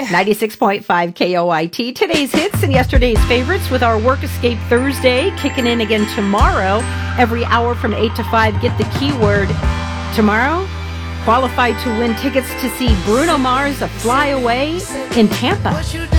96.5 KOIT. Today's hits and yesterday's favorites with our Work Escape Thursday kicking in again tomorrow. Every hour from 8 to 5, get the keyword tomorrow. Qualified to win tickets to see Bruno Mars, A Fly Away in Tampa.